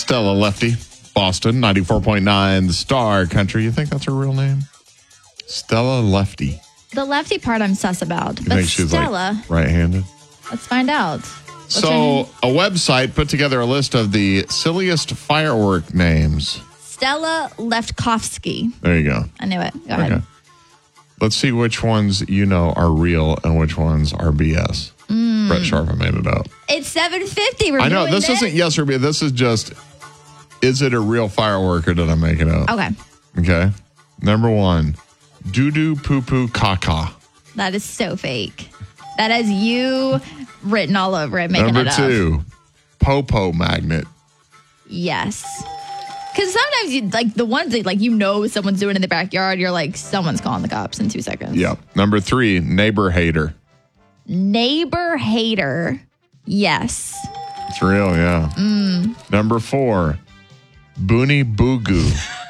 Stella Lefty, Boston, 94.9, the Star Country. You think that's her real name? Stella Lefty. The Lefty part I'm sus about. You But think she's Stella, like right-handed? let's find out. What's her So name? a website put together a list of the silliest firework names. Stella Leftkowski. There you go. I knew it. Go ahead. Let's see which ones you know are real and which ones are BS. Brett Sharp made it up. It's 7:50. We're I know doing this isn't yes or BS. This is just, is it a real firework or did I make it up? Okay. Okay. Number 1, doo-doo poo-poo caca. That is so fake. That has you written all over it, making Number it up. 2, po-po magnet. Yes. Because sometimes you like the ones that like someone's doing in the backyard, you're like, someone's calling the cops in 2 seconds. Yep. Number 3, neighbor hater. Neighbor hater. Yes. It's real, yeah. Number 4, boony boogoo.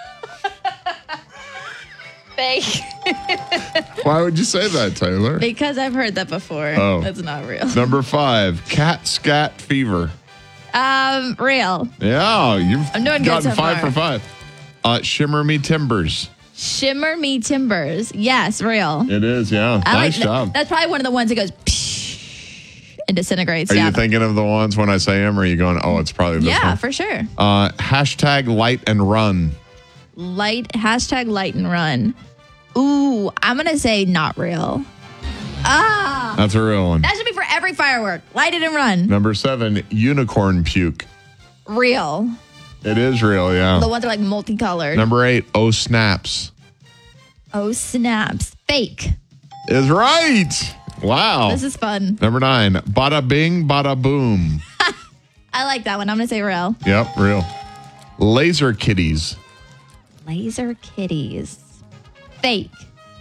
Fake. Why would you say that, Taylor? Because I've heard that before. Oh. That's not real. Number 5, cat scat fever. Real. Yeah, you've I'm doing good gotten so 5 far. for 5. Shimmer me timbers. Shimmer me timbers. Yes, real. It is, yeah. Nice job. That's probably one of the ones that goes psh, and disintegrates. Are yeah. you thinking of the ones when I say them, or are you going, oh, it's probably this Yeah, one? for sure. Hashtag light and run. Hashtag light and run. Ooh, I'm going to say not real. That's a real one. That should be for every firework. Light it and run. Number 7, unicorn puke. Real. It is real, yeah. The ones are like multicolored. Number 8, oh snaps. Oh, snaps. Fake. Is right. Wow. This is fun. Number 9, bada bing, bada boom. I like that one. I'm going to say real. Yep, real. Laser kitties. Laser kitties. Fake.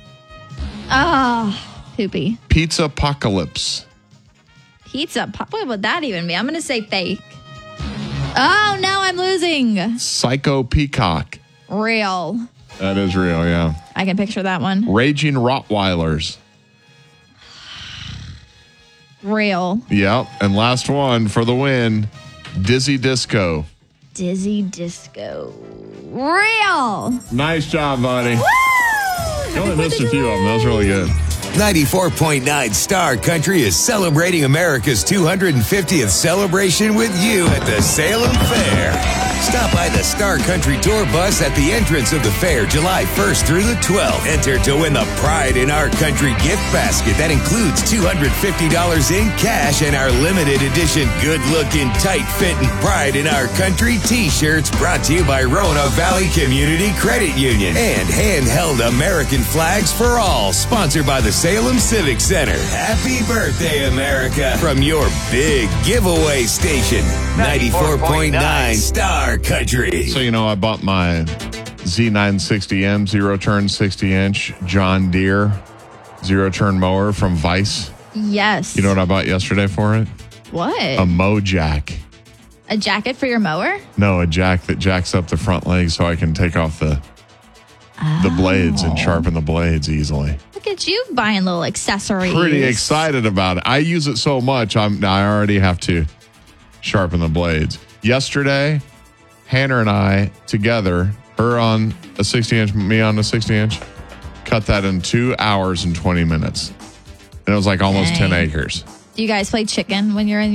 Poopy. Pizza apocalypse. Pizza. What would that even be? I'm going to say fake. Oh, now I'm losing. Psycho peacock. Real. That is real, yeah. I can picture that one. Raging Rottweilers. Real. Yep. And last one for the win, Dizzy Disco. Dizzy Disco. Real. Nice job, buddy. Woo! You only missed a few of them. That was really good. 94.9 Star Country is celebrating America's 250th celebration with you at the Salem Fair. Stop by the Star Country Tour bus at the entrance of the fair July 1st through the 12th. Enter to win the Pride in Our Country gift basket that includes $250 in cash and our limited edition good-looking, tight-fitting Pride in Our Country t-shirts brought to you by Rona Valley Community Credit Union and handheld American flags for all, sponsored by the Salem Civic Center. Happy birthday, America, from your big giveaway station, 94.9 Star Country. So, I bought my Z960M zero-turn 60-inch John Deere zero-turn mower from Vice. Yes. You know what I bought yesterday for it? What? A mow jack. A jacket for your mower? No, a jack that jacks up the front leg so I can take off the blades and sharpen the blades easily. Look at you buying little accessories. Pretty excited about it. I use it so much, I already have to sharpen the blades. Yesterday, Hannah and I together, her on a 60-inch, me on a 60-inch, cut that in 2 hours and 20 minutes. And it was like almost Dang. 10 acres. Do you guys play chicken when you're in